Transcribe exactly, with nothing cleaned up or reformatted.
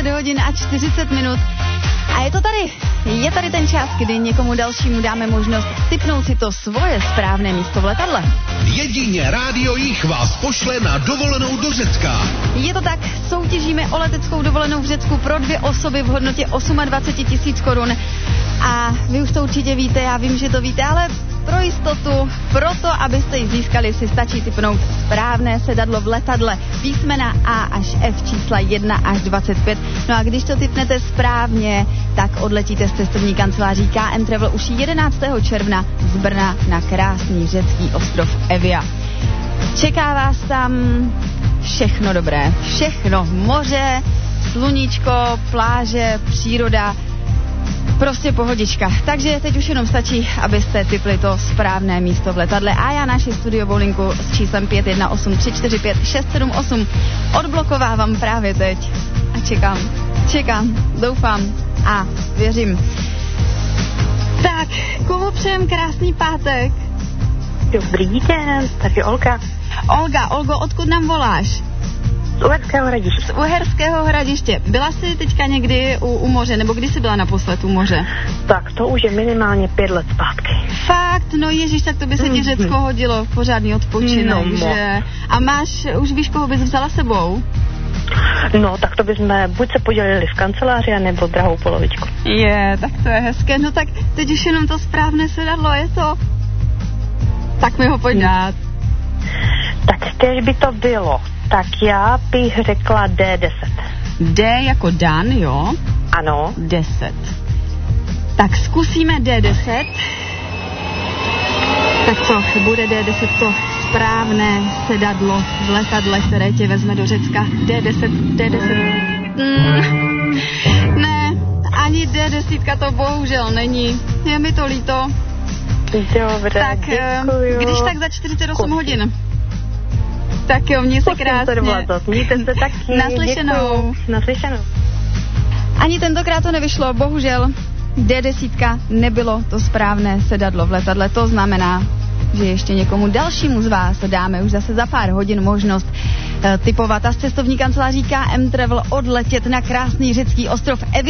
deset hodin a čtyřicet minut. A je to tady. Je tady ten čas, kdy někomu dalšímu dáme možnost tipnout si to svoje správné místo v letadle. Jedině Rádio Jich vás pošle na dovolenou do Řecka. Je to tak, soutěžíme o leteckou dovolenou v Řecku pro dvě osoby v hodnotě dvacet osm tisíc korun. A vy už to určitě víte, já vím, že to víte, ale pro jistotu, proto, abyste ji získali, si stačí tipnout správné sedadlo v letadle. Písmena A až F, čísla jedna až dvacet pět. No a když to tipnete správně, tak odletíte z cestovní kanceláří K M Travel už jedenáctého června z Brna na krásný řecký ostrov Evia. Čeká vás tam všechno dobré. Všechno. Moře, sluníčko, pláže, příroda. Prostě pohodička. Takže teď už jenom stačí, abyste tipli to správné místo v letadle. A já naši studiovou linku s číslem pět jedna osm tři čtyři pět šest sedm osm odblokovávám právě teď. A čekám, čekám, doufám a věřím. Tak, komu přejem krásný pátek? Dobrý den, tady Olga. Olga, Olgo, odkud nám voláš? Z Uherského Hradiště. Z Uherského Hradiště. Byla jsi teďka někdy u, u moře, nebo kdy jsi byla naposled u moře? Tak to už je minimálně pět let zpátky. Fakt? No ježiš, tak to by se ti Řecko hodilo, pořádný odpočinek, no, že? A máš, už víš, koho bys vzala sebou? No, tak to bychom buď se podělili v kanceláři, nebo drahou polovičku. Je, tak to je hezké. No tak teď už jenom to správné sedadlo, je to? Tak mi ho pojď dát. Tak kež by to bylo, tak já bych řekla D deset. D jako Dan, jo? Ano. deset. Tak zkusíme D deset. Tak co, bude D deset to správné sedadlo v letadle, které tě vezme do Řecka? D deset, D deset. Mm, ne, ani D deset to bohužel není. Je mi to líto. Dobře, tak děkuju. Když tak za čtyřicet osm Kusy. hodin. Tak jo, mě se krásně. Mějte se taky. Naslyšenou. Naslyšenou. Ani tentokrát to nevyšlo, bohužel. D deset nebylo to správné sedadlo v letadle. To znamená, že ještě někomu dalšímu z vás dáme už zase za pár hodin možnost uh, tipovat a z cestovní kanceláří K M Travel odletět na krásný řecký ostrov Evia.